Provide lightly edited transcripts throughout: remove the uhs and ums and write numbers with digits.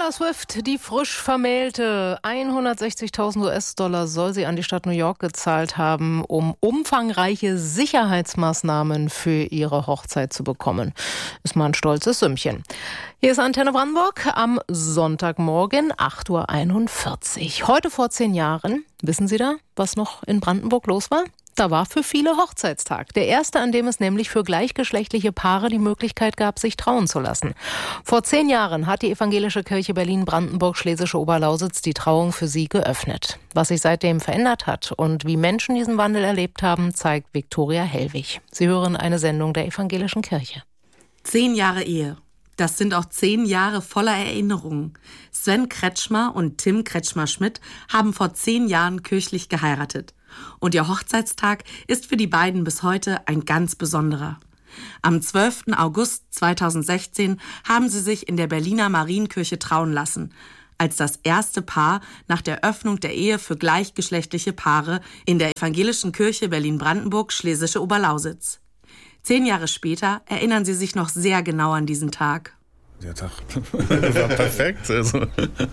Taylor Swift, die frisch Vermählte. 160.000 US-Dollar soll sie an die Stadt New York gezahlt haben, um umfangreiche Sicherheitsmaßnahmen für ihre Hochzeit zu bekommen. Ist mal ein stolzes Sümmchen. Hier ist Antenne Brandenburg am Sonntagmorgen, 8.41 Uhr. Heute vor 10 Jahren, wissen Sie da, was noch in Brandenburg los war? Da war für viele Hochzeitstag. Der erste, an dem es nämlich für gleichgeschlechtliche Paare die Möglichkeit gab, sich trauen zu lassen. Vor 10 Jahren hat die Evangelische Kirche Berlin-Brandenburg-Schlesische Oberlausitz die Trauung für sie geöffnet. Was sich seitdem verändert hat und wie Menschen diesen Wandel erlebt haben, zeigt Viktoria Hellwig. Sie hören eine Sendung der Evangelischen Kirche. 10 Jahre Ehe. Das sind auch 10 Jahre voller Erinnerungen. Sven Kretschmer und Tim Kretschmer-Schmidt haben vor 10 Jahren kirchlich geheiratet. Und ihr Hochzeitstag ist für die beiden bis heute ein ganz besonderer. Am 12. August 2016 haben sie sich in der Berliner Marienkirche trauen lassen, als das erste Paar nach der Öffnung der Ehe für gleichgeschlechtliche Paare in der Evangelischen Kirche Berlin-Brandenburg, Schlesische Oberlausitz. 10 Jahre später erinnern sie sich noch sehr genau an diesen Tag. Der Tag war perfekt. Also.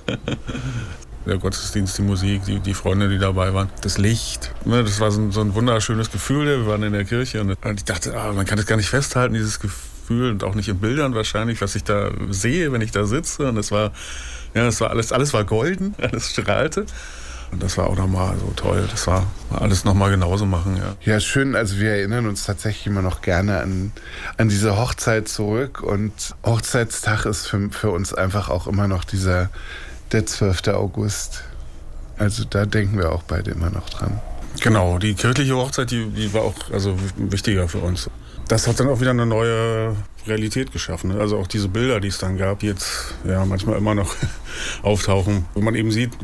Der Gottesdienst, die Musik, die Freunde, die dabei waren, das Licht. Das war so ein wunderschönes Gefühl. Wir waren in der Kirche und ich dachte, man kann das gar nicht festhalten, dieses Gefühl, und auch nicht in Bildern wahrscheinlich, was ich da sehe, wenn ich da sitze. Und es war alles war golden, alles strahlte. Und das war auch nochmal so toll. Das war alles nochmal genauso machen, ja. Ja, schön. Also wir erinnern uns tatsächlich immer noch gerne an diese Hochzeit zurück. Und Hochzeitstag ist für uns einfach auch immer noch der 12. August. Also da denken wir auch beide immer noch dran. Genau, die kirchliche Hochzeit, die war auch wichtiger für uns. Das hat dann auch wieder eine neue Realität geschaffen. Also auch diese Bilder, die es dann gab, die jetzt manchmal immer noch auftauchen. Wo man eben sieht,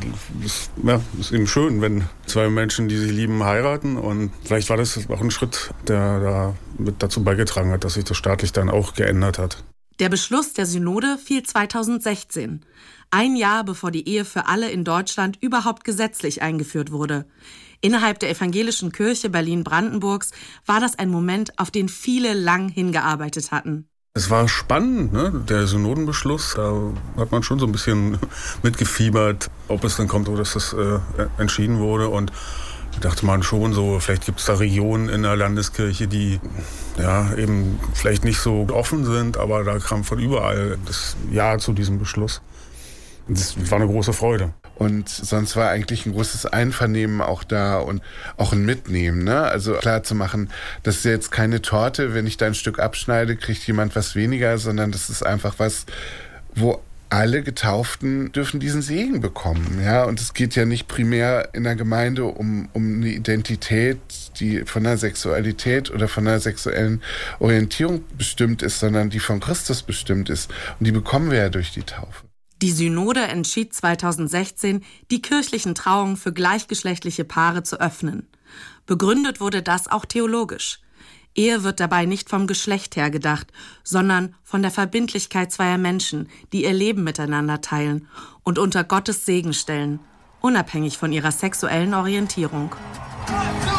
ist eben schön, wenn 2 Menschen, die sich lieben, heiraten. Und vielleicht war das auch ein Schritt, der da mit dazu beigetragen hat, dass sich das staatlich dann auch geändert hat. Der Beschluss der Synode fiel 2016. Ein Jahr bevor die Ehe für alle in Deutschland überhaupt gesetzlich eingeführt wurde. Innerhalb der Evangelischen Kirche Berlin-Brandenburgs war das ein Moment, auf den viele lang hingearbeitet hatten. Es war spannend, ne? Der Synodenbeschluss, da hat man schon so ein bisschen mitgefiebert, ob es dann kommt oder dass das entschieden wurde. Und da dachte man schon so, vielleicht gibt es da Regionen in der Landeskirche, die eben vielleicht nicht so offen sind, aber da kam von überall das Ja zu diesem Beschluss. Das war eine große Freude. Und sonst war eigentlich ein großes Einvernehmen auch da und auch ein Mitnehmen, ne? Also klar zu machen, das ist jetzt keine Torte, wenn ich da ein Stück abschneide, kriegt jemand was weniger, sondern das ist einfach was, wo alle Getauften dürfen diesen Segen bekommen, ja. Und es geht ja nicht primär in der Gemeinde um eine Identität, die von der Sexualität oder von der sexuellen Orientierung bestimmt ist, sondern die von Christus bestimmt ist. Und die bekommen wir ja durch die Taufe. Die Synode entschied 2016, die kirchlichen Trauungen für gleichgeschlechtliche Paare zu öffnen. Begründet wurde das auch theologisch. Ehe wird dabei nicht vom Geschlecht her gedacht, sondern von der Verbindlichkeit zweier Menschen, die ihr Leben miteinander teilen und unter Gottes Segen stellen, unabhängig von ihrer sexuellen Orientierung.